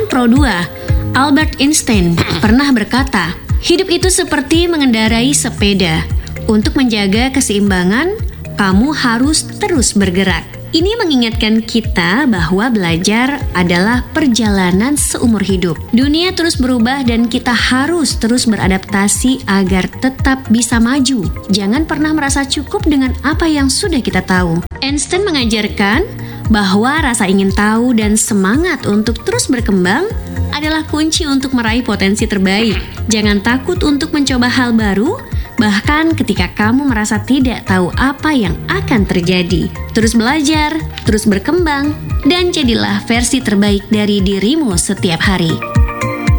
Pro 2, Albert Einstein pernah berkata, hidup itu seperti mengendarai sepeda. Untuk menjaga keseimbangan, kamu harus terus bergerak. Ini mengingatkan kita bahwa belajar adalah perjalanan seumur hidup. Dunia terus berubah dan kita harus terus beradaptasi agar tetap bisa maju. Jangan pernah merasa cukup dengan apa yang sudah kita tahu. Einstein mengajarkan bahwa rasa ingin tahu dan semangat untuk terus berkembang adalah kunci untuk meraih potensi terbaik. Jangan takut untuk mencoba hal baru, bahkan ketika kamu merasa tidak tahu apa yang akan terjadi. Terus belajar, terus berkembang, dan jadilah versi terbaik dari dirimu setiap hari.